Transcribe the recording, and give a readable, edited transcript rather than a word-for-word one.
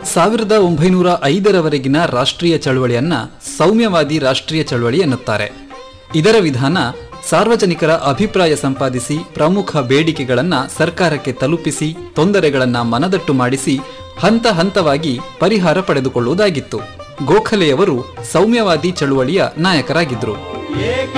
1905ರವರೆಗಿನ ರಾಷ್ಟ್ರೀಯ ಚಳವಳಿಯನ್ನ ಸೌಮ್ಯವಾದಿ ರಾಷ್ಟ್ರೀಯ ಚಳವಳಿ ಎನ್ನುತ್ತಾರೆ. ಇದರ ವಿಧಾನ ಸಾರ್ವಜನಿಕರ ಅಭಿಪ್ರಾಯ ಸಂಪಾದಿಸಿ ಪ್ರಮುಖ ಬೇಡಿಕೆಗಳನ್ನ ಸರ್ಕಾರಕ್ಕೆ ತಲುಪಿಸಿ ತೊಂದರೆಗಳನ್ನ ಮನದಟ್ಟು ಮಾಡಿಸಿ ಹಂತ ಹಂತವಾಗಿ ಪರಿಹಾರ ಪಡೆದುಕೊಳ್ಳುವುದಾಗಿತ್ತು. ಗೋಖಲೆಯವರು ಸೌಮ್ಯವಾದಿ ಚಳುವಳಿಯ ನಾಯಕರಾಗಿದ್ರು.